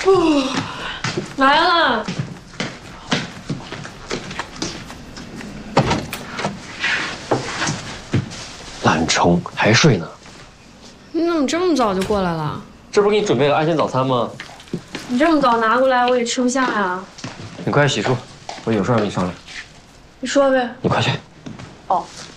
来了。 懒虫还睡呢？ 你怎么这么早就过来了？ 这不是给你准备了安全早餐吗？ 你这么早拿过来，我也吃不下呀。 你快洗漱，我有事要跟你商量。 你说呗。 你快去。 哦。